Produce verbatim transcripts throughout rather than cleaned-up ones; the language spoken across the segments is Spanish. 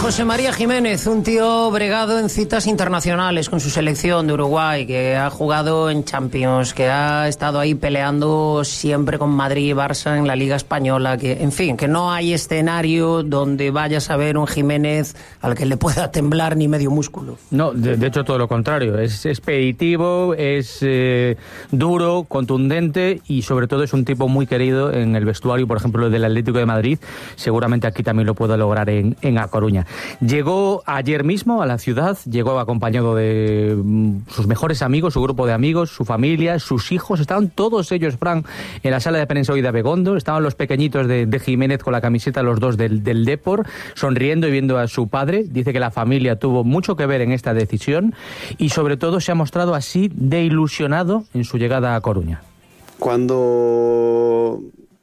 José María Jiménez, un tío bregado en citas internacionales con su selección de Uruguay, que ha jugado en Champions, que ha estado ahí peleando siempre con Madrid y Barça en la Liga Española, que, en fin, que no hay escenario donde vayas a ver un Jiménez al que le pueda temblar ni medio músculo. No, de, de hecho todo lo contrario, es expeditivo, es eh, duro, contundente y sobre todo es un tipo muy querido en el vestuario, por ejemplo, del Atlético de Madrid. Seguramente aquí también lo pueda lograr en, en A Coruña. Llegó ayer mismo a la ciudad, llegó acompañado de sus mejores amigos, su grupo de amigos, su familia, sus hijos. Estaban todos ellos, Fran, en la sala de prensa hoy de Abegondo. Estaban los pequeñitos de, de Jiménez con la camiseta, los dos del, del Depor, sonriendo y viendo a su padre. Dice que la familia tuvo mucho que ver en esta decisión y sobre todo se ha mostrado así de ilusionado en su llegada a Coruña. Cuando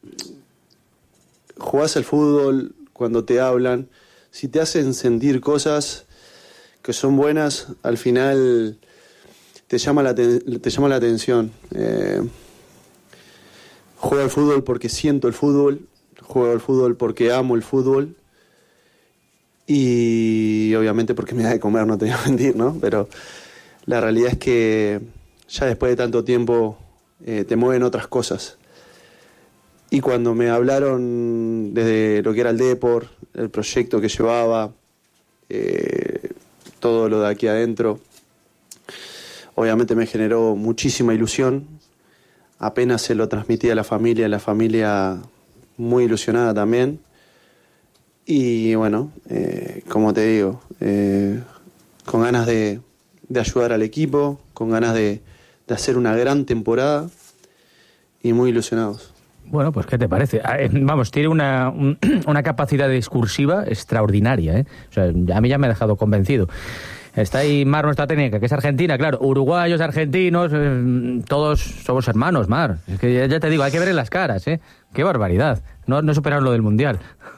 jugás al fútbol, cuando te hablan, si te hacen sentir cosas que son buenas, al final te llama la, te, te llama la atención. Eh, juego al fútbol porque siento el fútbol, juego al fútbol porque amo el fútbol y obviamente porque me da de comer, no te voy a mentir, ¿no? Pero la realidad es que ya después de tanto tiempo eh, te mueven otras cosas. Y cuando me hablaron desde lo que era el Depor, el proyecto que llevaba, eh, todo lo de aquí adentro, obviamente me generó muchísima ilusión. Apenas se lo transmití a la familia, la familia muy ilusionada también. Y bueno, eh, como te digo, eh, con ganas de, de ayudar al equipo, con ganas de, de hacer una gran temporada y muy ilusionados. Bueno, pues ¿qué te parece? Vamos, tiene una, un, una capacidad discursiva extraordinaria, ¿eh? O sea, a mí ya me ha dejado convencido. Está ahí Mar, nuestra técnica, que es argentina, claro, uruguayos, argentinos, eh, todos somos hermanos, Mar. Es que ya, ya te digo, hay que ver en las caras, ¿eh? Qué barbaridad. No, no superaron lo del Mundial.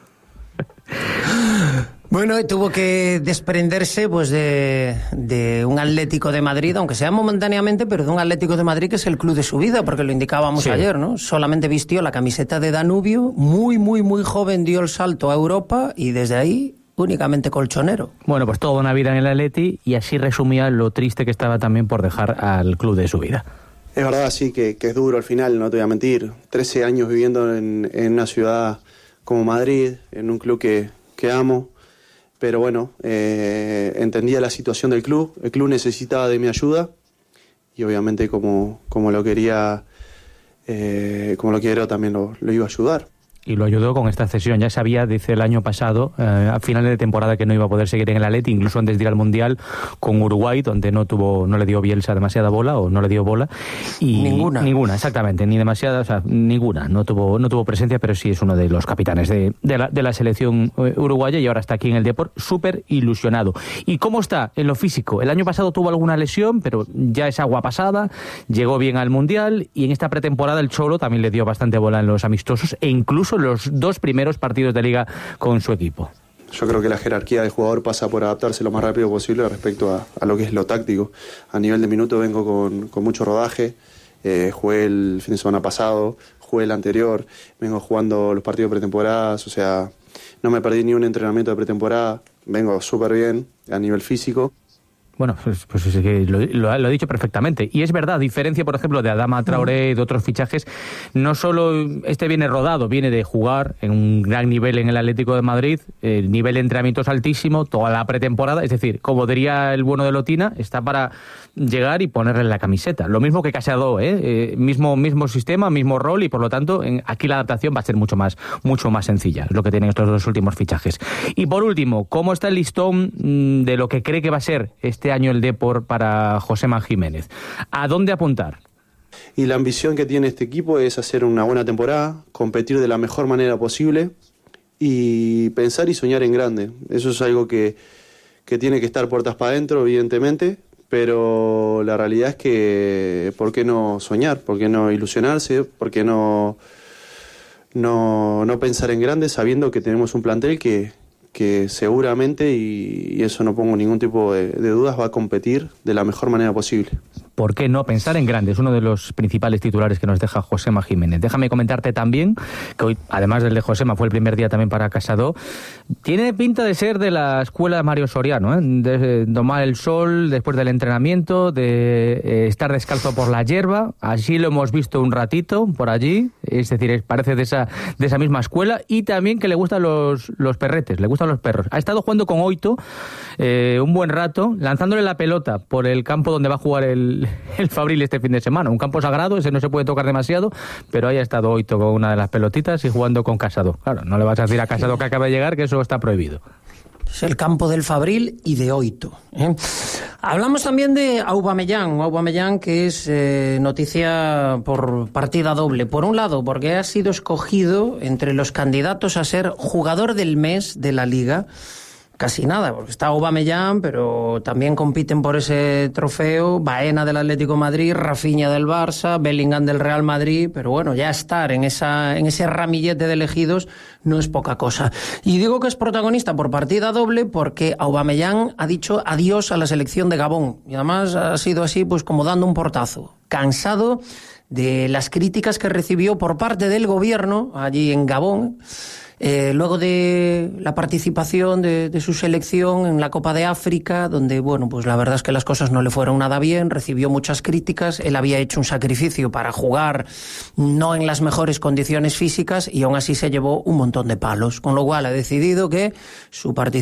Bueno, y tuvo que desprenderse pues de, de un Atlético de Madrid, aunque sea momentáneamente, pero de un Atlético de Madrid que es el club de su vida, porque lo indicábamos sí. ayer, ¿no? Solamente vistió la camiseta de Danubio, muy, muy, muy joven dio el salto a Europa y desde ahí únicamente colchonero. Bueno, pues toda una vida en el Atleti y así resumía lo triste que estaba también por dejar al club de su vida. Es verdad, sí, que, que es duro al final, no te voy a mentir. trece años viviendo en, en una ciudad como Madrid, en un club que, que amo. Pero bueno, eh, entendía la situación del club, el club necesitaba de mi ayuda y obviamente como, como lo quería, eh, como lo quiero también lo, lo iba a ayudar. Y lo ayudó con esta cesión. Ya sabía, dice el año pasado, eh, a finales de temporada, que no iba a poder seguir en el Atleti, incluso antes de ir al Mundial con Uruguay, donde no tuvo, no le dio Bielsa demasiada bola o no le dio bola. Y ninguna. Ninguna, exactamente, ni demasiada, o sea, ninguna. No tuvo, no tuvo presencia, pero sí es uno de los capitanes de, de, la, de la selección uruguaya y ahora está aquí en el Depor, súper ilusionado. ¿Y cómo está en lo físico? El año pasado tuvo alguna lesión, pero ya es agua pasada, llegó bien al Mundial y en esta pretemporada el Cholo también le dio bastante bola en los amistosos e incluso los dos primeros partidos de Liga con su equipo. Yo creo que la jerarquía del jugador pasa por adaptarse lo más rápido posible respecto a, a lo que es lo táctico. A nivel de minuto vengo con, con mucho rodaje, eh, jugué el fin de semana pasado, jugué el anterior, vengo jugando los partidos pretemporadas, o sea, no me perdí ni un entrenamiento de pretemporada, vengo súper bien a nivel físico. Bueno, pues, pues es que lo, lo, lo ha dicho perfectamente. Y es verdad, a diferencia, por ejemplo, de Adama Traoré y de otros fichajes, no solo este viene rodado, viene de jugar en un gran nivel en el Atlético de Madrid, el nivel de entrenamientos altísimo, toda la pretemporada, es decir, como diría el bueno de Lotina, está para llegar y ponerle la camiseta. Lo mismo que Casado, ¿eh? eh mismo, mismo sistema, mismo rol y por lo tanto en, aquí la adaptación va a ser mucho más, mucho más sencilla, es lo que tienen estos dos últimos fichajes. Y por último, ¿cómo está el listón mmm, de lo que cree que va a ser este año el Depor para Josema Jiménez? ¿A dónde apuntar? Y la ambición que tiene este equipo es hacer una buena temporada, competir de la mejor manera posible y pensar y soñar en grande. Eso es algo que, que tiene que estar puertas para adentro, evidentemente, pero la realidad es que ¿por qué no soñar? ¿Por qué no ilusionarse? ¿Por qué no, no, no pensar en grande sabiendo que tenemos un plantel que, que seguramente, y, y eso no pongo ningún tipo de, de dudas, va a competir de la mejor manera posible? ¿por qué no pensar en grande? Es uno de los principales titulares que nos deja Josema Jiménez. Déjame comentarte también que hoy, además del de Josema, fue el primer día también para Casado. Tiene pinta de ser de la escuela de Mario Soriano, ¿eh? De tomar el sol después del entrenamiento, de eh, estar descalzo por la hierba. Así lo hemos visto un ratito por allí. Es decir, parece de esa, de esa misma escuela. Y también que le gustan los, los perretes, le gustan los perros. Ha estado jugando con Oito eh, un buen rato, lanzándole la pelota por el campo donde va a jugar el, el Fabril este fin de semana. Un campo sagrado, ese no se puede tocar demasiado, pero ahí ha estado Oito con una de las pelotitas y jugando con Casado. Claro, no le vas a decir a Casado que acaba de llegar que eso está prohibido. Es el campo del Fabril y de Oito, ¿eh? Hablamos también de Aubameyang, Aubameyang que es eh, noticia por partida doble. Por un lado, porque ha sido escogido entre los candidatos a ser jugador del mes de la Liga. Casi nada, porque está Aubameyang, pero también compiten por ese trofeo Baena del Atlético de Madrid, Rafinha del Barça, Bellingham del Real Madrid, pero bueno, ya estar en esa en ese ramillete de elegidos no es poca cosa. Y digo que es protagonista por partida doble porque Aubameyang ha dicho adiós a la selección de Gabón, y además ha sido así pues como dando un portazo, cansado de las críticas que recibió por parte del gobierno allí en Gabón. Eh, luego de la participación de, de su selección en la Copa de África, donde, bueno, pues la verdad es que las cosas no le fueron nada bien, recibió muchas críticas, él había hecho un sacrificio para jugar no en las mejores condiciones físicas y aún así se llevó un montón de palos, con lo cual ha decidido que su participación